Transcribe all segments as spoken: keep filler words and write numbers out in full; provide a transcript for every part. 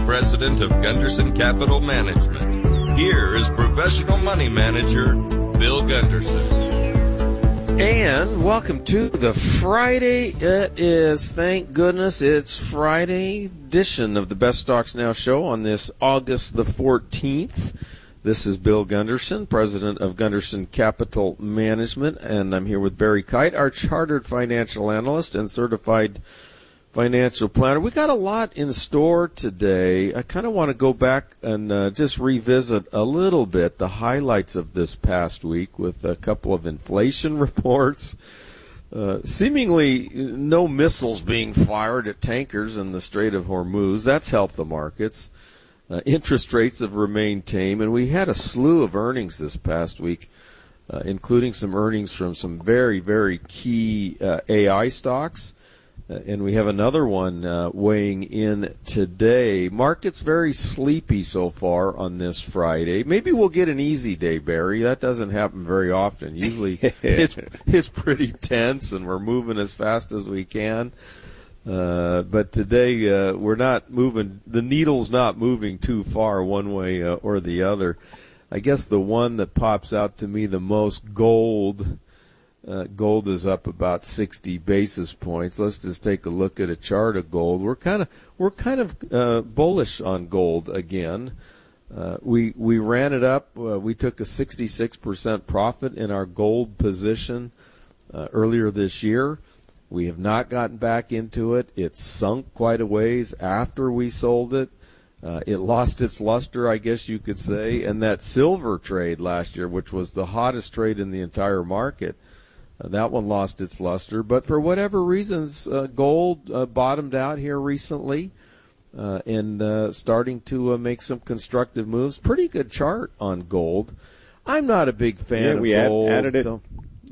President of Gunderson Capital Management. Here is Professional Money Manager, Bill Gunderson. And welcome to the Friday. It is, thank goodness, it's Friday edition of the Best Stocks Now show on this August the fourteenth. This is Bill Gunderson, President of Gunderson Capital Management, and I'm here with Barry Kite, our chartered financial analyst and certified financial planner. We got a lot in store today. I kind of want to go back and uh, just revisit a little bit the highlights of this past week with a couple of inflation reports. Uh, seemingly no missiles being fired at tankers in the Strait of Hormuz. That's helped the markets. Uh, interest rates have remained tame, and we had a slew of earnings this past week, uh, including some earnings from some very, very key uh, A I stocks. Uh, and we have another one uh, weighing in today. Market's very sleepy so far on this Friday. Maybe we'll get an easy day, Barry. That doesn't happen very often. Usually it's it's pretty tense, and we're moving as fast as we can. Uh, but today uh, we're not moving. The needle's not moving too far one way uh, or the other. I guess the one that pops out to me the most, gold. Uh, gold is up about sixty basis points. Let's just take a look at a chart of gold. We're kind of we're kind of uh, bullish on gold again. Uh, we we ran it up. Uh, we took a sixty-six percent profit in our gold position uh, earlier this year. We have not gotten back into it. It sunk quite a ways after we sold it. Uh, it lost its luster, I guess you could say. And that silver trade last year, which was the hottest trade in the entire market, uh, that one lost its luster. But for whatever reasons, uh, gold uh, bottomed out here recently uh, and uh, starting to uh, make some constructive moves. Pretty good chart on gold. I'm not a big fan yeah, of we gold. Add, added it. So,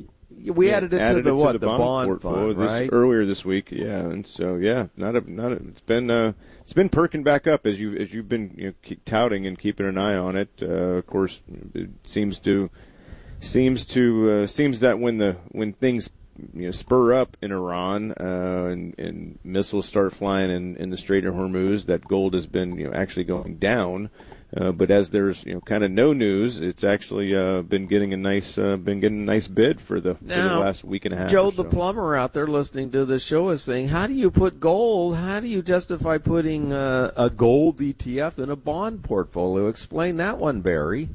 We yeah, added it added to the it what? To the, the bond, bond portfolio fund, right? This, earlier this week, yeah. And so, yeah, not a, not a, it's been uh, it's been perking back up as you as you've been you know, keep touting and keeping an eye on it. Uh, of course, it seems to seems to uh, seems that when the when things you know spur up in Iran uh, and, and missiles start flying in, in the Strait of Hormuz, that gold has been you know actually going down. Uh, but as there's you know kind of no news, it's actually uh, been getting a nice uh, been getting a nice bid for the, now, for the last week and a half. Joe or so. the plumber out there listening to the show is saying, "How do you put gold? How do you justify putting uh, a gold E T F in a bond portfolio?" Explain that one, Barry.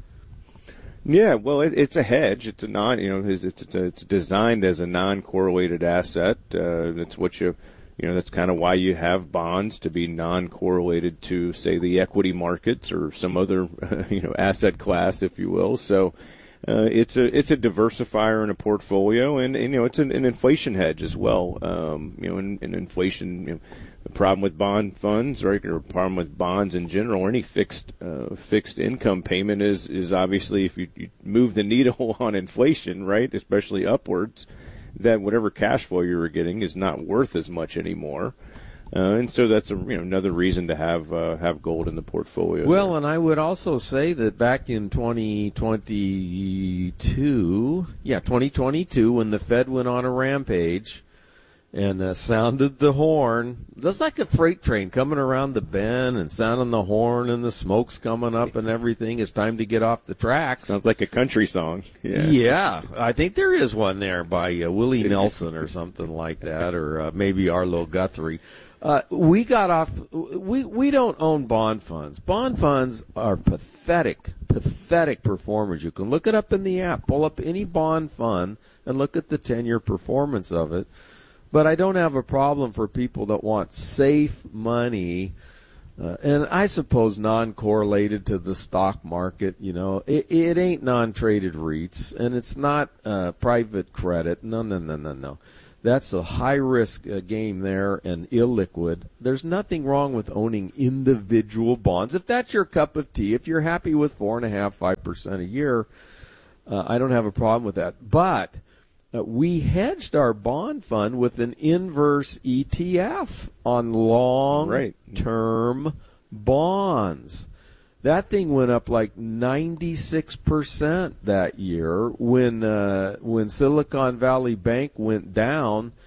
Yeah, well, it, it's a hedge. It's a non you know it's it's, it's designed as a non-correlated asset. Uh, that's what you. You know, that's kind of why you have bonds, to be non-correlated to, say, the equity markets or some other, you know, asset class, if you will. So uh, it's a it's a diversifier in a portfolio, and, and you know, it's an, an inflation hedge as well. Um, you know, in, in inflation, you know, the problem with bond funds, right, or a problem with bonds in general, or any fixed uh, fixed income payment is is obviously if you, you move the needle on inflation, right, especially upwards, that whatever cash flow you were getting is not worth as much anymore, uh, and so that's a, you know another reason to have uh, have gold in the portfolio. Well, there. and I would also say that back in twenty twenty-two, yeah, twenty twenty-two, when the Fed went on a rampage and uh, sounded the horn, that's like a freight train coming around the bend and sounding the horn, and the smoke's coming up and everything. It's time to get off the tracks. Sounds like a country song. Yeah, yeah, I think there is one there by uh, Willie Nelson or something like that, or uh, maybe Arlo Guthrie. Uh, we got off. We we don't own bond funds. Bond funds are pathetic, pathetic performers. You can look it up in the app. Pull up any bond fund and look at the ten-year performance of it. But I don't have a problem for people that want safe money, uh, and I suppose non-correlated to the stock market. You know, it, it ain't non-traded REITs, and it's not uh, private credit. No, no, no, no, no. That's a high-risk uh, game there and illiquid. There's nothing wrong with owning individual bonds. If that's your cup of tea, if you're happy with four point five, five percent a year, uh, I don't have a problem with that. But Uh, we hedged our bond fund with an inverse E T F on long-term right. bonds. That thing went up like ninety-six percent that year when uh, when Silicon Valley Bank went down.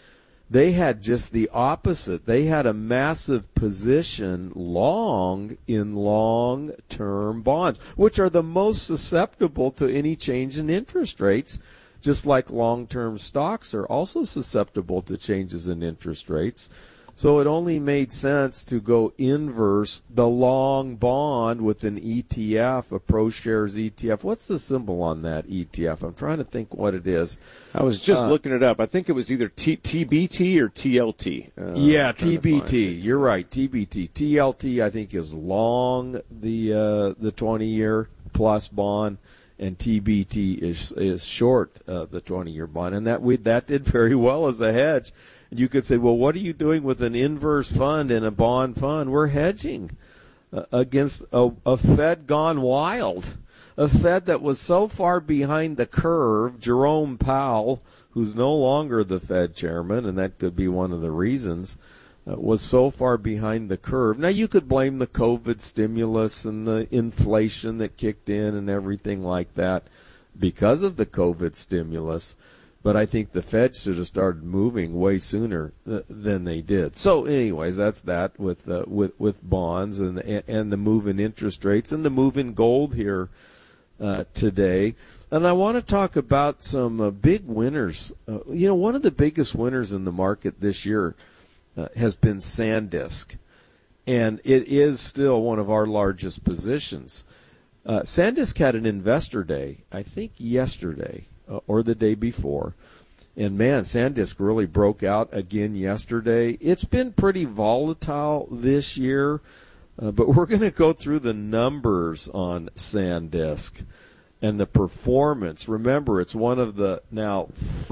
They had just the opposite. They had a massive position long in long-term bonds, which are the most susceptible to any change in interest rates, just like long-term stocks are also susceptible to changes in interest rates. So it only made sense to go inverse the long bond with an E T F, a ProShares E T F. What's the symbol on that E T F? I'm trying to think what it is. I was just uh, looking it up. I think it was either T- TBT or T L T. Uh, yeah, T B T. You're right, T B T. T L T, I think, is long the uh, the twenty-year plus bond, and T B T is is short uh, the twenty-year bond, and that we that did very well as a hedge. You could say, well, what are you doing with an inverse fund and a bond fund? We're hedging uh, against a, a Fed gone wild, a Fed that was so far behind the curve. Jerome Powell, who's no longer the Fed chairman, and that could be one of the reasons, uh, was so far behind the curve. Now, you could blame the COVID stimulus and the inflation that kicked in and everything like that because of the COVID stimulus. But I think the Fed should have started moving way sooner th- than they did. So, anyways, that's that with uh, with with bonds and and the move in interest rates and the move in gold here uh, today. And I want to talk about some uh, big winners. Uh, you know, one of the biggest winners in the market this year uh, has been SanDisk, and it is still one of our largest positions. Uh, SanDisk had an investor day, I think yesterday. Uh, or the day before. And, man, SanDisk really broke out again yesterday. It's been pretty volatile this year, uh, but we're going to go through the numbers on SanDisk and the performance. Remember, it's one of the now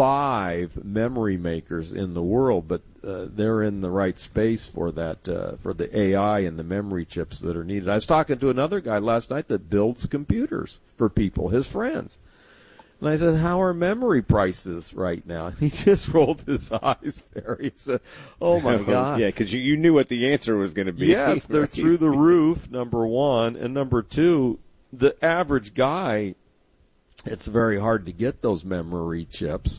five memory makers in the world, but uh, they're in the right space for that, uh, for the A I and the memory chips that are needed. I was talking to another guy last night that builds computers for people, his friends. And I said, how are memory prices right now? And he just rolled his eyes there. He said, oh, my God. Yeah, because you, you knew what the answer was going to be. Yes, they're through the roof, number one. And number two, the average guy, it's very hard to get those memory chips.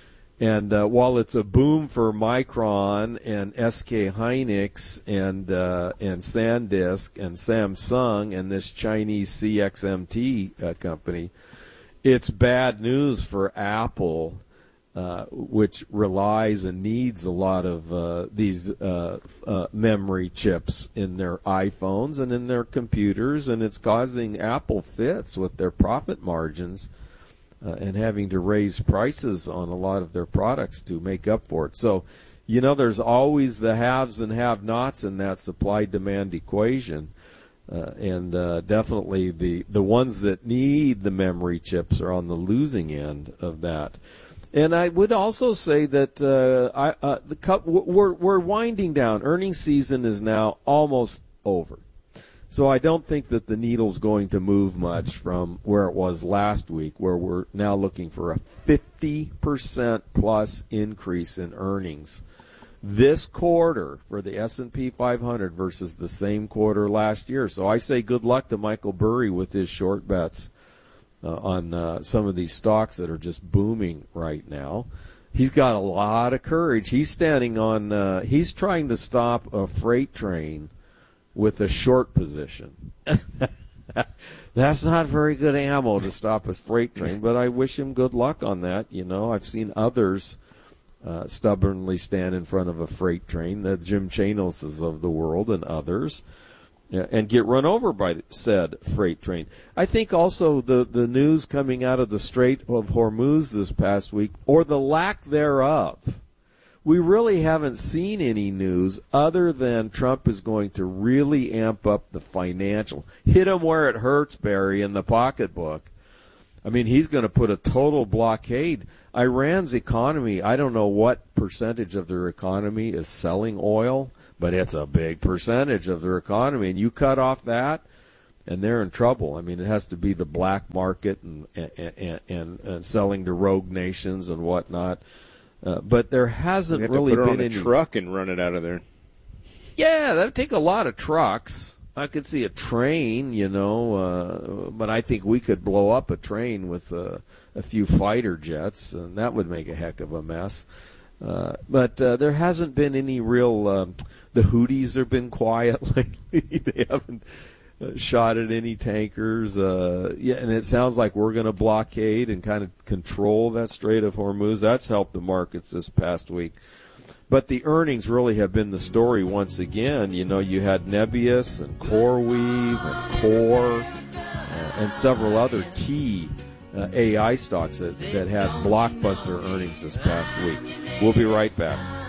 And uh, while it's a boom for Micron and S K Hynix and uh, and SanDisk and Samsung and this Chinese C X M T uh, company, it's bad news for Apple, uh, which relies and needs a lot of uh, these uh, uh, memory chips in their iPhones and in their computers, and it's causing Apple fits with their profit margins uh, and having to raise prices on a lot of their products to make up for it. So, you know, there's always the haves and have-nots in that supply-demand equation. Uh, and uh, definitely the, the ones that need the memory chips are on the losing end of that. And I would also say that uh, I, uh, the cup, we're, we're winding down. Earnings season is now almost over. So I don't think that the needle's going to move much from where it was last week, where we're now looking for a fifty percent plus increase in earnings this quarter for the S and P five hundred versus the same quarter last year. So I say good luck to Michael Burry with his short bets uh, on uh, some of these stocks that are just booming right now. He's got a lot of courage. He's standing on, uh, he's trying to stop a freight train with a short position. That's not very good ammo to stop a freight train, but I wish him good luck on that. You know, I've seen others Uh, stubbornly stand in front of a freight train, the Jim Chanoses of the world and others, uh, and get run over by said freight train. I think also the, the news coming out of the Strait of Hormuz this past week, or the lack thereof, we really haven't seen any news other than Trump is going to really amp up the financial, hit him where it hurts, Barry, in the pocketbook. I mean, he's going to put a total blockade. Iran's economy, I don't know what percentage of their economy is selling oil, but it's a big percentage of their economy. And you cut off that, and they're in trouble. I mean, it has to be the black market and and, and, and selling to rogue nations and whatnot. Uh, but there hasn't you have really to put it been on a any truck and run it out of there. Yeah, that would take a lot of trucks. I could see a train, you know, uh, but I think we could blow up a train with uh, a few fighter jets, and that would make a heck of a mess. Uh, but uh, there hasn't been any real. Um, the Houthis have been quiet lately. They haven't uh, shot at any tankers. Uh, yeah, and it sounds like we're going to blockade and kind of control that Strait of Hormuz. That's helped the markets this past week. But the earnings really have been the story once again. You know, you had Nebius and CoreWeave and Core uh, and several other key uh, A I stocks that, that had blockbuster earnings this past week. We'll be right back.